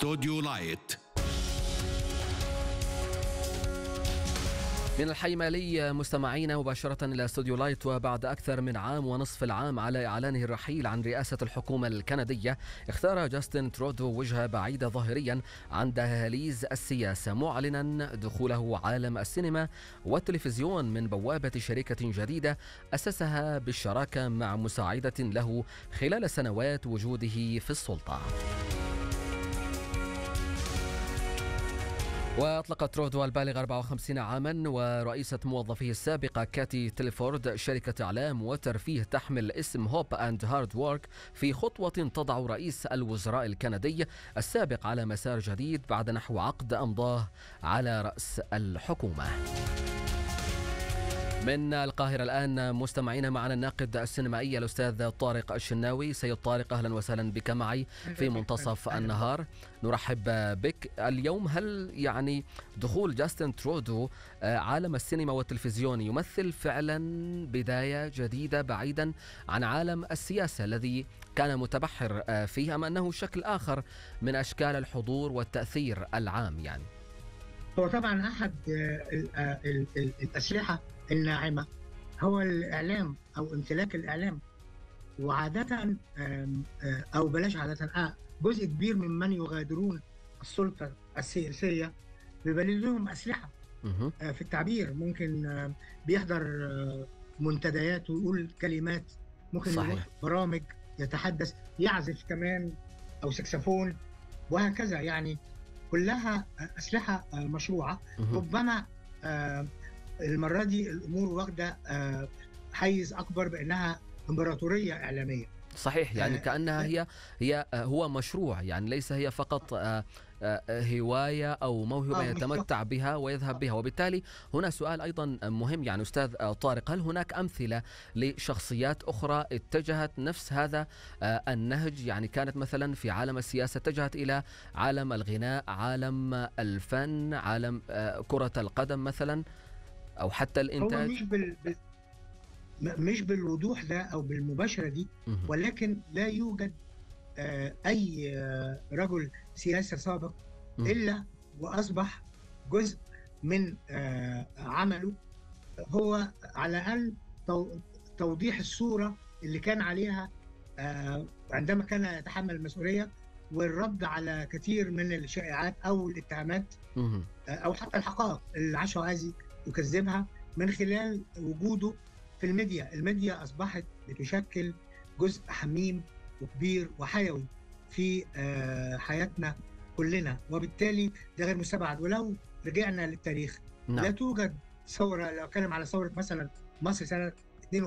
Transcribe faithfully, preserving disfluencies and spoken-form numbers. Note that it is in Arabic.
استوديو لايت. من الحي مالي مستمعين مباشرة إلى استوديو لايت. وبعد أكثر من عام ونصف العام على إعلانه الرحيل عن رئاسة الحكومة الكندية، اختار جاستن ترودو وجهة بعيدة ظاهريا عن دهاليز السياسة، معلنا دخوله عالم السينما والتلفزيون من بوابة شركة جديدة أسسها بالشراكة مع مساعدة له خلال سنوات وجوده في السلطة. وأطلق ترودو البالغ أربعة وخمسين عاما ورئيسة موظفيه السابقة كاتي تيلفورد شركة إعلام وترفيه تحمل اسم هوب أند هارد وورك في خطوة تضع رئيس الوزراء الكندي السابق على مسار جديد بعد نحو عقد أمضاه على رأس الحكومة. من القاهرة الآن مستمعين معنا الناقد السينمائي الأستاذ طارق الشناوي. سيد طارق، أهلا وسهلا بك معي في منتصف النهار. نرحب بك اليوم. هل يعني دخول جاستن ترودو عالم السينما والتلفزيون يمثل فعلا بداية جديدة بعيدا عن عالم السياسة الذي كان متبحر فيه، أم أنه شكل آخر من أشكال الحضور والتأثير العام؟ يعني هو طبعا أحد الأسلحة الناعمة هو الإعلام أو امتلاك الإعلام، وعادة أو بلاش عادة جزء كبير ممن يغادرون السلطة السياسية بيبقى لهم أسلحة في التعبير. ممكن بيحضر منتديات ويقول كلمات، ممكن يروح برامج يتحدث، يعزف كمان أو سكسفون وهكذا. يعني كلها أسلحة مشروعة. ربما المرة دي الأمور واخدة حيز أكبر بأنها إمبراطورية إعلامية. صحيح، يعني كأنها هي هي هو مشروع، يعني ليس هي فقط هواية أو موهبة يتمتع بها ويذهب بها. وبالتالي هنا سؤال أيضا مهم يعني أستاذ طارق، هل هناك أمثلة لشخصيات أخرى اتجهت نفس هذا النهج؟ يعني كانت مثلا في عالم السياسة اتجهت إلى عالم الغناء، عالم الفن، عالم كرة القدم مثلا، أو حتى الإنتاج. هو مش بال... مش بالوضوح ده أو بالمباشرة دي، ولكن لا يوجد آه أي آه رجل سياسة سابق إلا وأصبح جزء من آه عمله هو على الأقل توضيح الصورة اللي كان عليها آه عندما كان يتحمل المسؤولية، والرد على كثير من الشائعات أو الاتهامات آه أو حتى الحقائق اللي العشوائي عايز يكذبها من خلال وجوده في الميديا. الميديا أصبحت بتشكل جزء حميم وكبير وحيوي في حياتنا كلنا، وبالتالي ده غير مستبعد. ولو رجعنا للتاريخ، نعم. لا توجد ثورة، لو أتكلم على ثورة مثلا مصر سنة